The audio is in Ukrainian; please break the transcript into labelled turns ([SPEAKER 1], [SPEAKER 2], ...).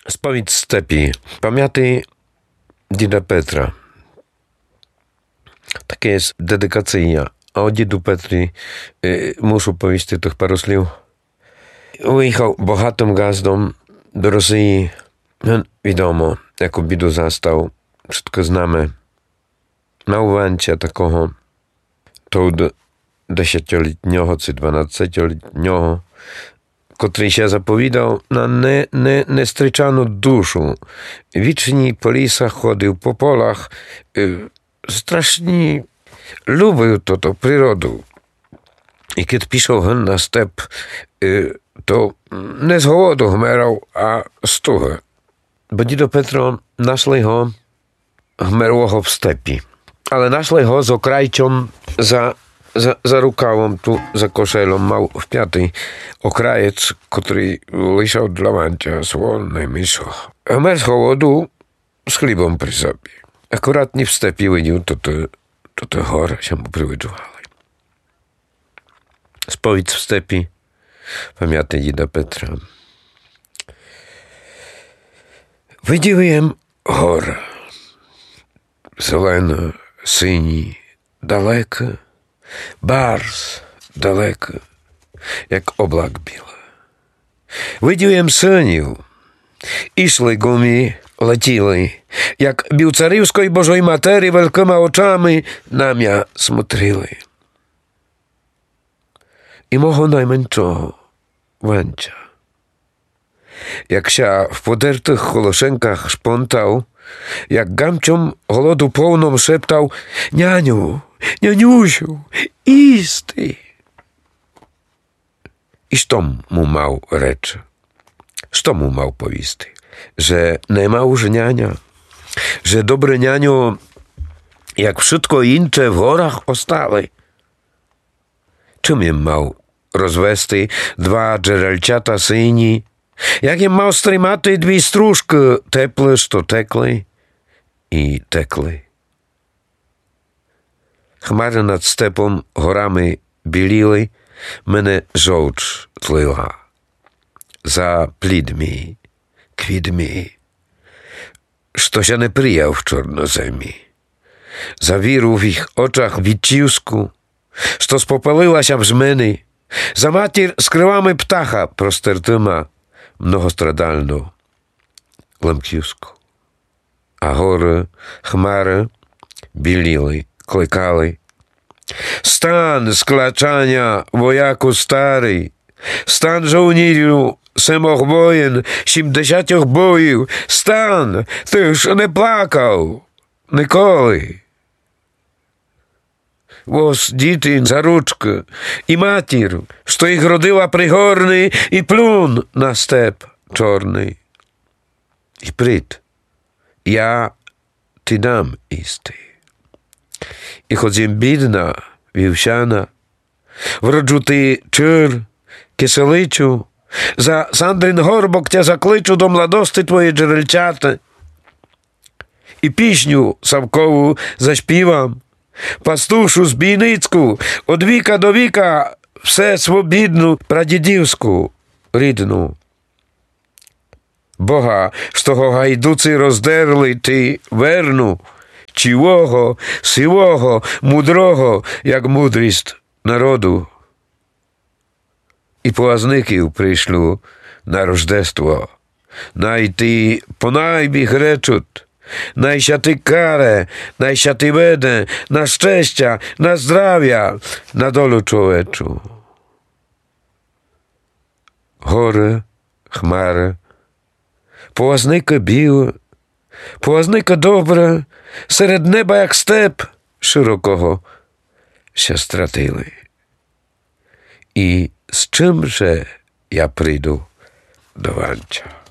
[SPEAKER 1] Сповідь степі. Пам'яти діда Петра. Таке є дедикація. А о діду Петрі мушу повісти тих пару слів. Виїхав багатим газдом до Росії. Відомо, яку біду застав. Wszystko znamy. Małwancia такого тут 10-літнього чи 12-літнього, котрий ще заповідав на нестричану душу. Вічні по лісах ходив, по полах. Страшні любив то природу. І kiedy пішов на степ, то не з голоду гмерав, а з туги. Бо дідо Петро нашли його гмерлого в степі. Але нашли його з okrajciem za rukawą, tu za koszelą, mał w piatej okrajec, który lisiał dla Wancia słonny myszo. Gmer z hołodu z chlibą przy sobie. Akurat nie w stepie łynił, to te chore się mu przywyczuwały. Spowiedź w stepi, pamiętaj dzida Petra. Видівуєм гора, зелена, сині, далеко, барс далеко, як облак біла. Видівуєм синів, ішли гумі, летіли, як білцарівської Божої Матері великими очами на м'я смотрили. І мого найменшого Ванча, jak się w podертych holoszenkach szpontał, jak gamciom głodu pełną szeptał: Nianiu, nianiusiu, isty. I što mu mał rzecz? Što mu mał powisty? Że nie ma już niania? Że dobre nianio, jak wszystko incze w gorach ostale? Czym im mał rozwesty dwa dżerelciata syni? Jakie mał strymaty dwie stróżki teple, što tekli i tekli. Chmary nad stepą gorami біліли, мене żołcz tlila. Za plidmi, kwidmi, što się nie prijał w czornozemi. Za wiru w ich oczach wiciusku, što spopaliła się brzmeny. Za matir z krylami ptacha prostertyma, многострадальну ламківську. А гори, хмари біліли, кликали: «Стан з клачання, вояку старий! Стан żołnierzu, семох воїн, 70 боїв! Стан, ти ж не плакав ніколи!» Вось діти за ручку і матір, що їх родила пригорний, і плюн на степ чорний. І прийд, я ти дам істи. І хоч їм бідна, вівсяна, вроджу ти чир, киселичу, за Сандрин горбок тя закличу до младости твої джерельчата. І пісню Савкову заспівам, пастушу збійницьку, од віка до віка, все свобідну прадідівську рідну. Бога, з того гайдуці роздерли ти верну, чивого, сивого, мудрого, як мудрість народу. І плазників прийшлю на рождество, найти понайбіг речуть, najsiaty karę, najsiaty będę, na szczęścia, na zdrowia, na dolu człoweczu. Горе, хмари, полазника біле, полазника добре, серед неба, як степ широкого, się стратили. І з чим же я прийду до Ванча?